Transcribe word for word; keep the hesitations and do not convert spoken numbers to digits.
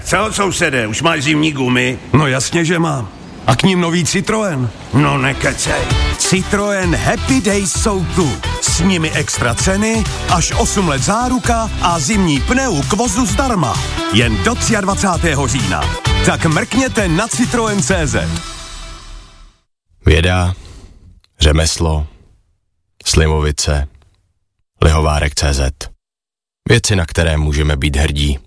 Co, sousede, už máš zimní gumy? No jasně, že mám. A k ním nový Citroën. No nekecej. Citroën Happy Days jsou tu. S nimi extra ceny, až osm let záruka a zimní pneu k vozu zdarma. Jen do dvacátého třetího října. Tak mrkněte na Citroën tečka cé zet. Věda, řemeslo, Slimovice, Lihovárek tečka cé zet. Věci, na které můžeme být hrdí.